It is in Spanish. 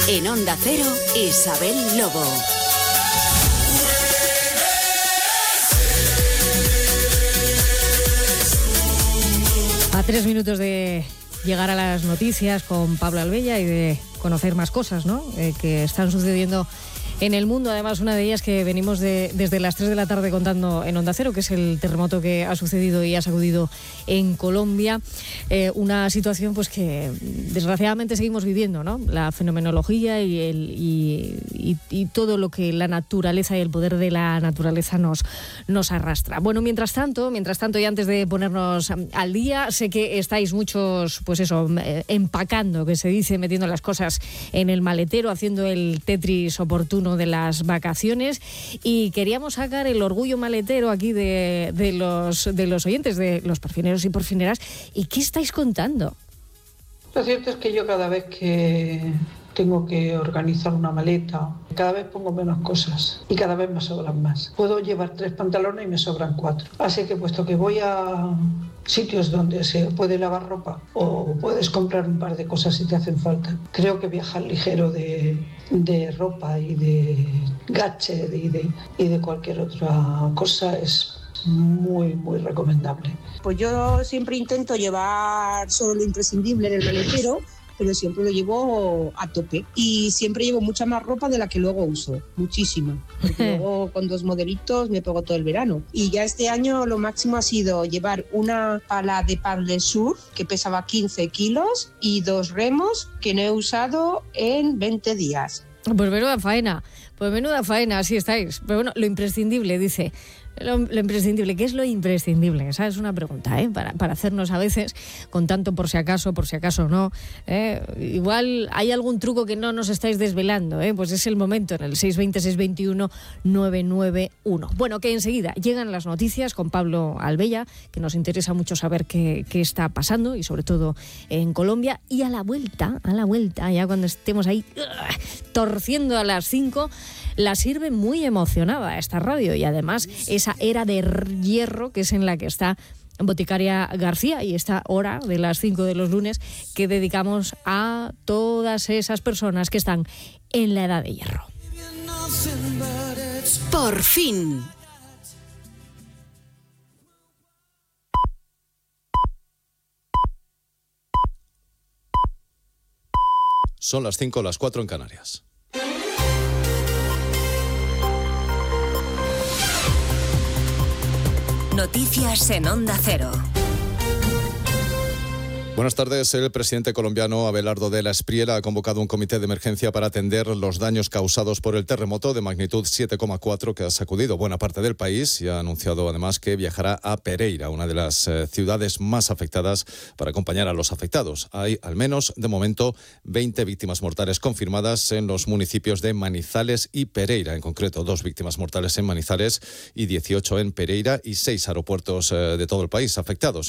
En Onda Cero, Isabel Lobo. A 3 minutos de llegar a las noticias con Pablo Albella y de conocer más cosas, ¿no? Que están sucediendo en el mundo. Además, una de ellas que venimos desde las 3 de la tarde contando en Onda Cero, que es el terremoto que ha sucedido y ha sacudido en Colombia. Una situación pues que desgraciadamente seguimos viviendo, ¿no? La fenomenología y todo lo que la naturaleza y el poder de la naturaleza nos arrastra. Bueno, mientras tanto, y antes de ponernos al día, sé que estáis muchos, pues eso, empacando, que se dice, metiendo las cosas en el maletero, haciendo el Tetris oportuno de las vacaciones, y queríamos sacar el orgullo maletero aquí de los oyentes, de los porfineros y porfineras. ¿Y qué estáis contando? Lo cierto es que yo cada vez que tengo que organizar una maleta, cada vez pongo menos cosas y cada vez me sobran más. Puedo llevar 3 pantalones y me sobran 4. Así que puesto que voy a sitios donde se puede lavar ropa o puedes comprar un par de cosas si te hacen falta, creo que viajar ligero de ropa y de gadget y de cualquier otra cosa es muy, muy recomendable. Pues yo siempre intento llevar solo lo imprescindible en el maletero, pero siempre lo llevo a tope. Y siempre llevo mucha más ropa de la que luego uso, muchísima. Porque luego con 2 modelitos me pego todo el verano. Y ya este año lo máximo ha sido llevar una pala de paddle surf que pesaba 15 kilos y 2 remos que no he usado en 20 días. Pues menuda faena, así estáis. Pero bueno, lo imprescindible, dice. Lo imprescindible, ¿qué es lo imprescindible? Esa es una pregunta, para hacernos a veces con tanto por si acaso no. Igual hay algún truco que no nos estáis desvelando, pues es el momento, en el 620-621-991. Bueno, que enseguida llegan las noticias con Pablo Albella, que nos interesa mucho saber qué está pasando y sobre todo en Colombia. Y a la vuelta, ya cuando estemos ahí torciendo a las 5, la sirve muy emocionada esta radio, y además esa era de hierro que es en la que está Boticaria García, y esta hora de las 5 de los lunes que dedicamos a todas esas personas que están en la edad de hierro. Por fin. Son las 5, las 4 en Canarias. Noticias en Onda Cero. Buenas tardes. El presidente colombiano Abelardo de la Espriella ha convocado un comité de emergencia para atender los daños causados por el terremoto de magnitud 7,4 que ha sacudido buena parte del país, y ha anunciado además que viajará a Pereira, una de las ciudades más afectadas, para acompañar a los afectados. Hay al menos de momento 20 víctimas mortales confirmadas en los municipios de Manizales y Pereira, en concreto 2 víctimas mortales en Manizales y 18 en Pereira, y 6 aeropuertos de todo el país afectados.